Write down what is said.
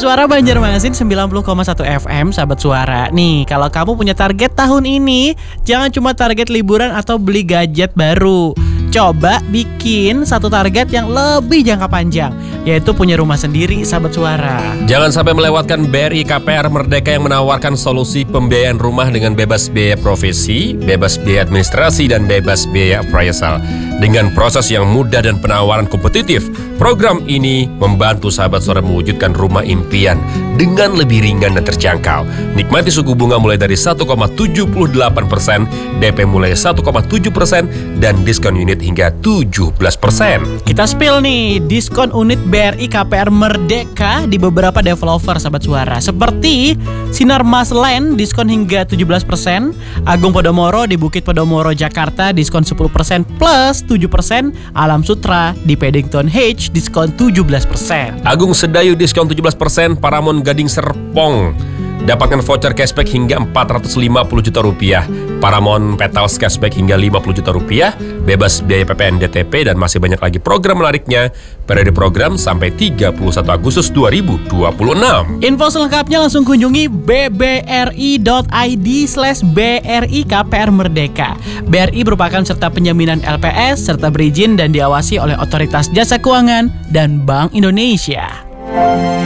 Suara Banjarmasin 90,1 FM, sahabat Suara. Nih, kalau kamu punya target tahun ini, jangan cuma target liburan atau beli gadget baru. Coba bikin satu target yang lebih jangka panjang, yaitu punya rumah sendiri, sahabat Suara. Jangan sampai melewatkan BRI KPR Merdeka yang menawarkan solusi pembiayaan rumah dengan bebas biaya profesi, bebas biaya administrasi, dan bebas biaya appraisal. Dengan proses yang mudah dan penawaran kompetitif, program ini membantu sahabat Suara mewujudkan rumah impian dengan lebih ringan dan terjangkau. Nikmati suku bunga mulai dari 1,78%, DP mulai 1,7%, dan diskon unit hingga 17%. Kita spill nih, diskon unit BRI KPR Merdeka di beberapa developer, sahabat Suara. Seperti Sinar Mas Land, diskon hingga 17%. Agung Podomoro di Bukit Podomoro, Jakarta, diskon 10% plus 7%. Alam Sutra di Paddington H, diskon 17%. Agung Sedayu diskon 17%, Paramount Gading Serpong dapatkan voucher cashback hingga 450 juta rupiah. Paramount Petals cashback hingga 50 juta rupiah, bebas biaya PPN DTP, dan masih banyak lagi program menariknya. Periode program sampai 31 Agustus 2026. Info selengkapnya langsung kunjungi bbri.id/BRI KPR Merdeka. BRI merupakan serta penjaminan LPS serta berizin dan diawasi oleh Otoritas Jasa Keuangan dan Bank Indonesia.